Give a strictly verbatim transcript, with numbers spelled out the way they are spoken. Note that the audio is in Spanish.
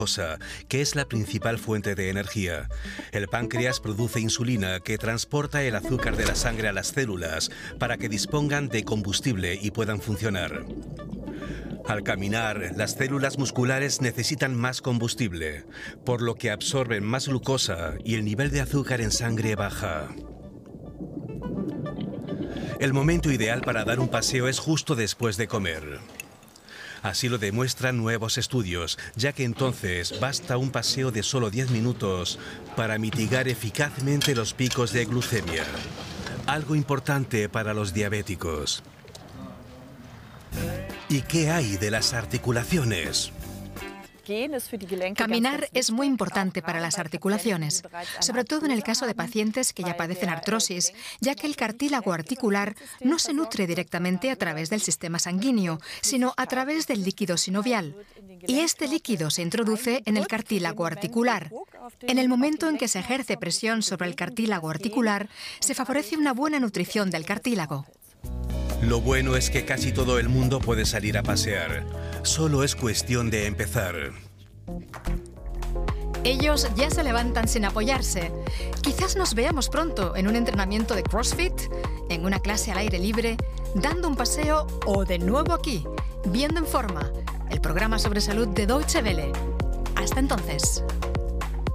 que es la principal fuente de energía. El páncreas produce insulina que transporta el azúcar de la sangre a las células para que dispongan de combustible y puedan funcionar. Al caminar, las células musculares necesitan más combustible, por lo que absorben más glucosa y el nivel de azúcar en sangre baja. El momento ideal para dar un paseo es justo después de comer. Así lo demuestran nuevos estudios, ya que entonces basta un paseo de solo diez minutos para mitigar eficazmente los picos de glucemia. Algo importante para los diabéticos. ¿Y qué hay de las articulaciones? Caminar es muy importante para las articulaciones, sobre todo en el caso de pacientes que ya padecen artrosis, ya que el cartílago articular no se nutre directamente a través del sistema sanguíneo, sino a través del líquido sinovial. Y este líquido se introduce en el cartílago articular. En el momento en que se ejerce presión sobre el cartílago articular, se favorece una buena nutrición del cartílago. Lo bueno es que casi todo el mundo puede salir a pasear. Solo es cuestión de empezar. Ellos ya se levantan sin apoyarse. Quizás nos veamos pronto en un entrenamiento de CrossFit, en una clase al aire libre, dando un paseo o de nuevo aquí, Viendo en Forma, el programa sobre salud de Deutsche Welle. Hasta entonces.